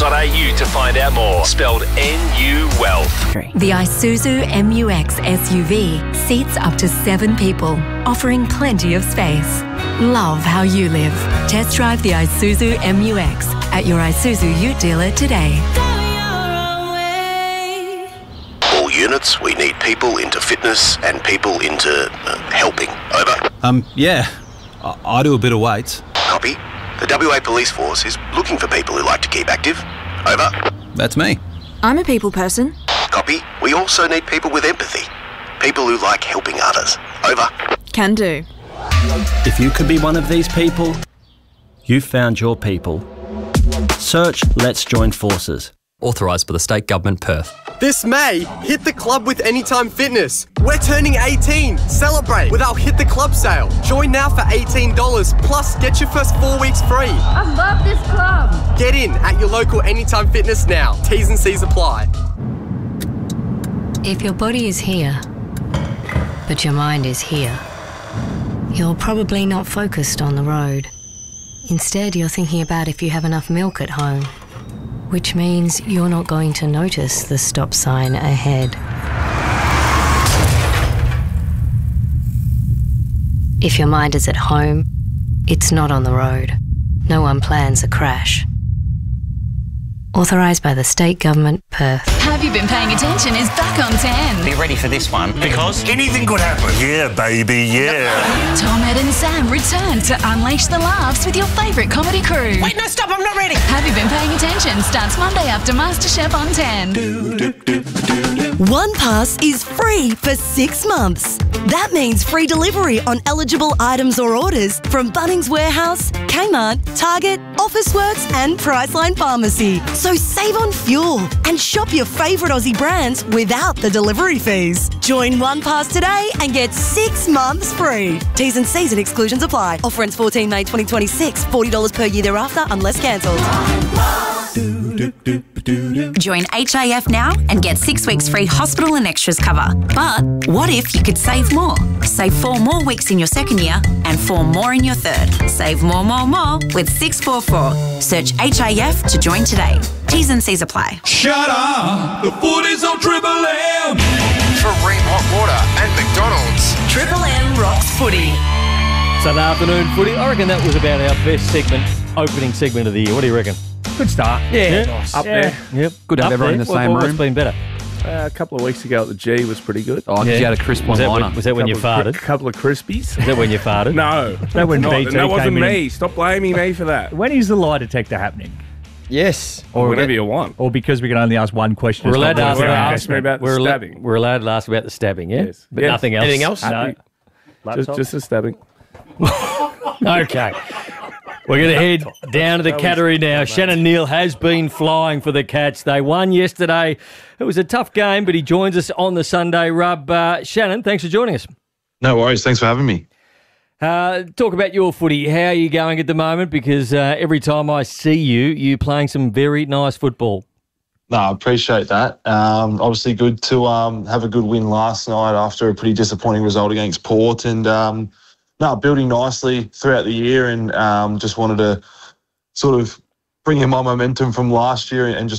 to find out more. Spelled NU Wealth. The Isuzu MU-X SUV seats up to 7 people, offering plenty of space. Love how you live. Test drive the Isuzu MU-X at your Isuzu Ute dealer today. All units, we need people into fitness and people into helping. Over. Yeah. I do a bit of weights. Copy. The WA Police Force is looking for people who like to keep active. Over. That's me. I'm a people person. Copy. We also need people with empathy. People who like helping others. Over. Can do. If you could be one of these people, you've found your people. Search Let's Join Forces. Authorised by the State Government, Perth. This May, hit the club with Anytime Fitness. We're turning 18. Celebrate with our Hit the Club sale. Join now for $18, plus get your first 4 weeks free. I love this club. Get in at your local Anytime Fitness now. T's and C's apply. If your body is here, but your mind is here, you're probably not focused on the road. Instead, you're thinking about if you have enough milk at home, which means you're not going to notice the stop sign ahead. If your mind is at home, it's not on the road. No one plans a crash. Authorised by the State Government, Perth. Have You Been Paying Attention is back on 10. Be ready for this one, because anything could happen. Yeah, baby, yeah. Tom, Ed and Sam return to unleash the laughs with your favourite comedy crew. Wait, no, stop, I'm not ready. Have You Been Paying Attention starts Monday after MasterChef on 10. One Pass is free for 6 months. That means free delivery on eligible items or orders from Bunnings Warehouse, Kmart, Target, Officeworks and Priceline Pharmacy. So save on fuel and shop your favourite Aussie brands without the delivery fees. Join One Pass today and get 6 months free. T's and C's and exclusions apply. Offer ends 14 May 2026. $40 per year thereafter unless cancelled. Join HIF now and get 6 weeks free hospital and extras cover. But what if you could save more? Save 4 more weeks in your second year and 4 more in your third. Save more with 644. Search HIF to join today. T's and C's apply. Shut up! The footy's on Triple M! Kareem Hot Water and McDonald's. Triple M rocks footy. Sunday afternoon footy. I reckon that was about our best segment, opening segment of the year. What do you reckon? Good start. Yeah. Nice. Up there. Yep. Good to have everyone in the same room. What's been better? A couple of weeks ago at the G was pretty good. Oh, because you had a crisp one-liner. Was that when you farted? A couple of crispies. Is that when you farted? No. That when BT that wasn't came in. me. Stop blaming me for that. When is the lie detector happening? Yes. Or whatever you want. Or because we can only ask one question. We're allowed to ask me about the stabbing. We're allowed to ask about the stabbing, yeah? Yes. But nothing else? Anything else? No. Just the stabbing. Okay. We're going to head down to the Cattery now. Shannon Neal has been flying for the Cats. They won yesterday. It was a tough game, but he joins us on the Sunday Rub. Shannon, thanks for joining us. No worries. Thanks for having me. Talk about your footy. How are you going at the moment? Because every time I see you, you're playing some very nice football. No, I appreciate that. Obviously good to have a good win last night after a pretty disappointing result against Port. And building nicely throughout the year, and just wanted to sort of bring in my momentum from last year and just